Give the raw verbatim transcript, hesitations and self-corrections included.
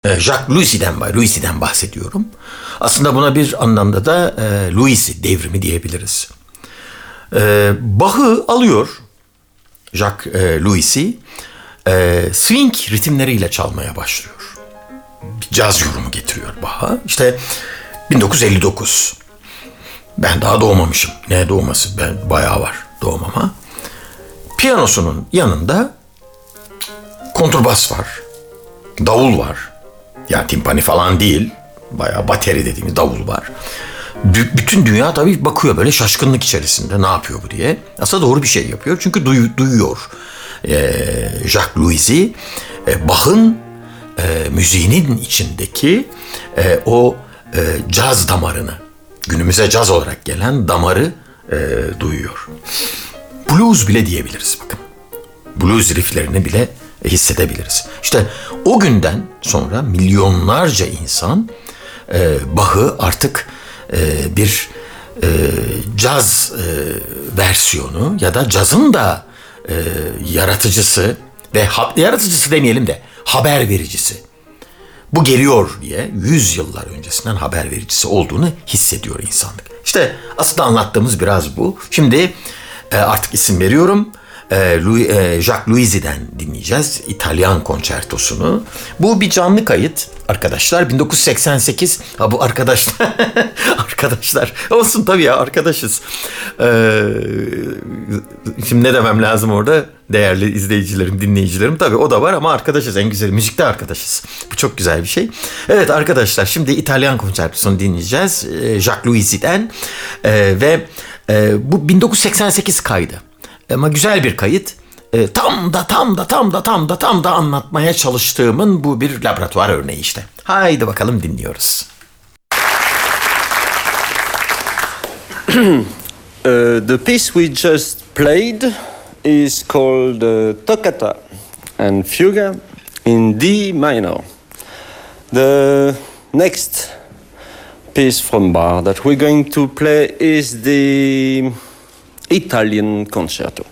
Jacques Luisi'den, Luisi'den bahsediyorum. Aslında buna bir anlamda da e, Luisi devrimi diyebiliriz. E, Bach'ı alıyor Jacques e, Luisi, e, swing ritimleriyle çalmaya başlıyor. Bir caz yorumu getiriyor Bach'a. İşte bin dokuz yüz elli dokuz. Ben daha doğmamışım. Ne doğması? Ben bayağı var doğmama. Piyanosunun yanında kontrbas var. Davul var. Yani timpani falan değil. Bayağı bateri dediğimiz davul var. B- bütün dünya tabii bakıyor böyle şaşkınlık içerisinde. Ne yapıyor bu diye. Aslında doğru bir şey yapıyor. Çünkü duy- duyuyor. Ee, Jacques Luisi e, Bach'ın e, müziğinin içindeki e, o e, caz damarını, günümüze caz olarak gelen damarı e, duyuyor. Blues bile diyebiliriz bakın. Blues rifflerini bile hissedebiliriz. İşte o günden sonra milyonlarca insan e, Bach'ı artık e, bir e, caz e, versiyonu ya da cazın da e, yaratıcısı ve ha, yaratıcısı demeyelim de haber vericisi. Bu geliyor diye yüz yıllar öncesinden haber vericisi olduğunu hissediyor insanlık. İşte aslında anlattığımız biraz bu. Şimdi e, artık isim veriyorum. E, Louis, e, Jacques Luisi'den dinleyeceğiz İtalyan konçertosunu. Bu bir canlı kayıt arkadaşlar. bin dokuz yüz seksen sekiz. Ha bu arkadaşlar. arkadaşlar. Olsun tabii ya arkadaşız. Ee, şimdi ne demem lazım orada? Değerli izleyicilerim, dinleyicilerim. Tabii o da var ama arkadaşız. En güzeli müzikte arkadaşız. Bu çok güzel bir şey. Evet arkadaşlar şimdi İtalyan konçertosunu dinleyeceğiz. Ee, Jacques Luisi'den. Ee, ve e, bu bin dokuz yüz seksen sekiz kaydı. Ama güzel bir kayıt. E, tam da tam da tam da tam da tam da anlatmaya çalıştığımın bu bir laboratuvar örneği işte. Haydi bakalım dinliyoruz. uh, the piece we just played is called uh, Toccata and Fuga in D minor. The next piece from Bach that we're going to play is the Italian concerto.